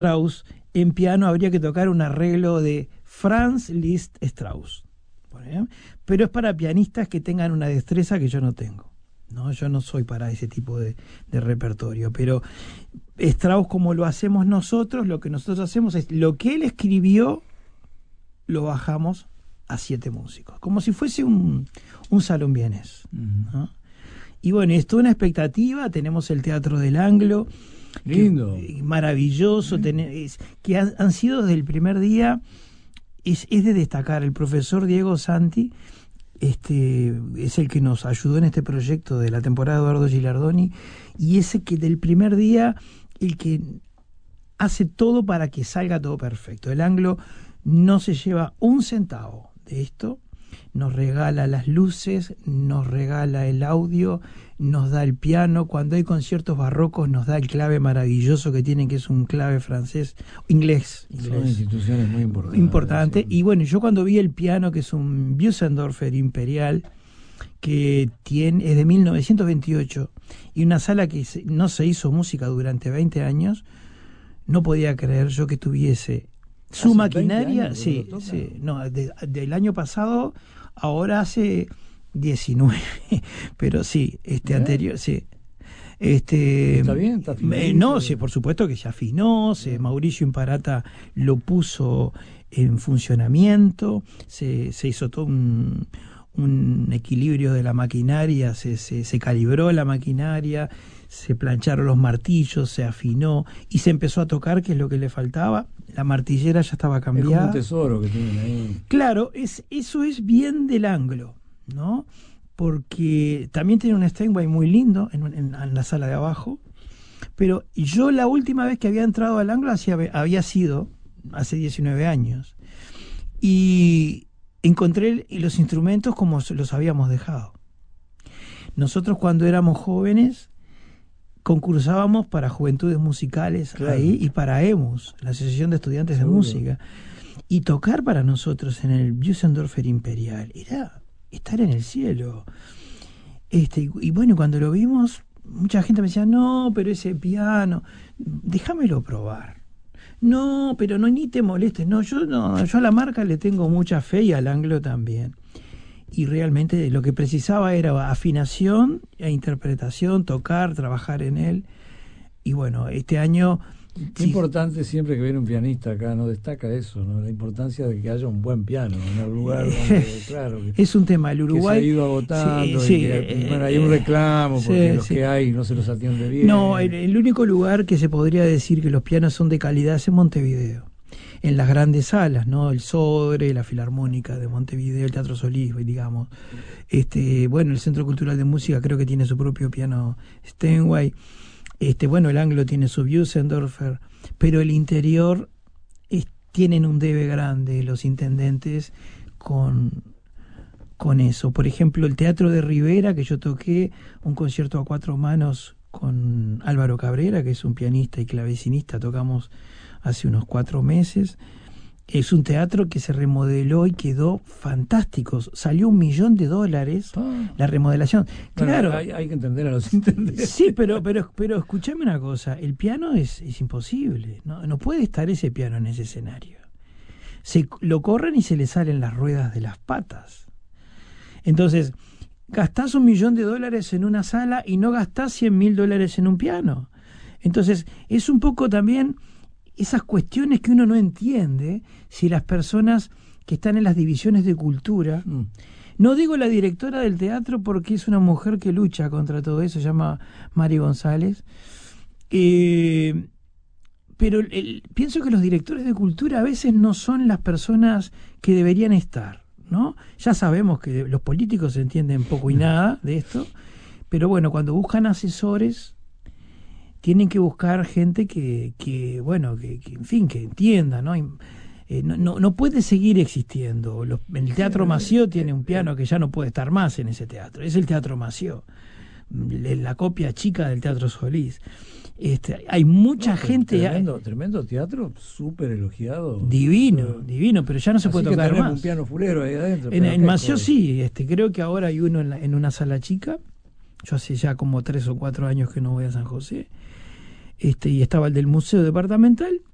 Strauss en piano habría que tocar un arreglo de Franz Liszt Strauss, por ejemplo, pero es para pianistas que tengan una destreza que yo no tengo, ¿no? Yo no soy para ese tipo de repertorio, pero Strauss, como lo hacemos nosotros, lo que nosotros hacemos es lo que él escribió, lo bajamos a 7 músicos, como si fuese un salón vienés, ¿no? Y bueno, es toda una expectativa. Tenemos el Teatro del Anglo, lindo, maravilloso, que han sido desde el primer día. Es de destacar. El profesor Diego Santi es el que nos ayudó en este proyecto de la temporada de Eduardo Gilardoni, y ese que del primer día, el que hace todo para que salga todo perfecto. El Anglo no se lleva un centavo de esto, nos regala las luces, nos regala el audio, nos da el piano. Cuando hay conciertos barrocos nos da el clave maravilloso que tienen, que es un clave inglés. Son instituciones muy importantes. Y bueno, yo cuando vi el piano, que es un Bösendorfer Imperial, que es de 1928, y una sala que no se hizo música durante 20 años, no podía creer yo que tuviese su maquinaria, del año pasado, ahora hace 19, pero sí, anterior, sí. ¿Está bien? ¿Está no, sí, por supuesto que se afinó, Mauricio Imparata lo puso en funcionamiento, se hizo todo un equilibrio de la maquinaria, se calibró la maquinaria, se plancharon los martillos, se afinó y se empezó a tocar, que es lo que le faltaba. La martillera ya estaba cambiada. Es como un tesoro que tienen ahí. Claro, eso es bien del Anglo, ¿no? Porque también tiene un Steinway muy lindo en la sala de abajo. Pero yo la última vez que había entrado al Anglo había sido hace 19 años. Y encontré los instrumentos como los habíamos dejado. Nosotros cuando éramos jóvenes concursábamos para Juventudes Musicales, claro, ahí, y para EMUS, la Asociación de Estudiantes de Música. Y tocar para nosotros en el Bösendorfer Imperial era estar en el cielo. Y bueno, cuando lo vimos, mucha gente me decía, no, pero ese piano, déjamelo probar. No, pero no, ni te molestes. No, yo a la marca le tengo mucha fe, y al Anglo también. Y realmente lo que precisaba era afinación e interpretación, tocar, trabajar en él. Y bueno, este año... Qué importante siempre que viene un pianista acá, ¿no? Destaca eso, ¿no? La importancia de que haya un buen piano en el lugar donde, claro... es un tema, el Uruguay... Que se ha ido agotando, bueno, hay un reclamo porque los que hay no se los atiende bien. No, el único lugar que se podría decir que los pianos son de calidad es en Montevideo. En las grandes salas, ¿no? El Sodre, la Filarmónica de Montevideo, el Teatro Solís, digamos. Bueno, el Centro Cultural de Música creo que tiene su propio piano Steinway. Bueno, el Anglo tiene su Bösendorfer, pero el interior tienen un debe grande los intendentes con eso. Por ejemplo, el Teatro de Rivera, que yo toqué un concierto a 4 manos con Álvaro Cabrera, que es un pianista y clavecinista, tocamos hace unos 4 meses. Es un teatro que se remodeló y quedó fantástico. Salió $1 millón la remodelación. Bueno, claro, hay que entender a los intendentes. Sí, pero escúchame una cosa. El piano es imposible. No puede estar ese piano en ese escenario. Lo corren y se le salen las ruedas de las patas. Entonces, gastás $1 millón en una sala y no gastás $100.000 en un piano. Entonces, es un poco también esas cuestiones que uno no entiende si las personas que están en las divisiones de cultura, no digo la directora del teatro porque es una mujer que lucha contra todo eso, se llama Mari González, pero pienso que los directores de cultura a veces no son las personas que deberían estar, ¿no? Ya sabemos que los políticos entienden poco y nada de esto, pero bueno, cuando buscan asesores tienen que buscar gente que en fin, que entienda, ¿no? No puede seguir existiendo. En el Teatro Mació tiene un piano que ya no puede estar más en ese teatro. Es el Teatro Mació, la copia chica del Teatro Solís. Hay mucha gente... Tremendo teatro, súper elogiado. Divino, pero ya no se puede tocar más. Un piano fulero ahí adentro. En Mació sí, creo que ahora hay uno en una sala chica. Yo hace ya como 3 o 4 años que no voy a San José. Y estaba el del Museo Departamental,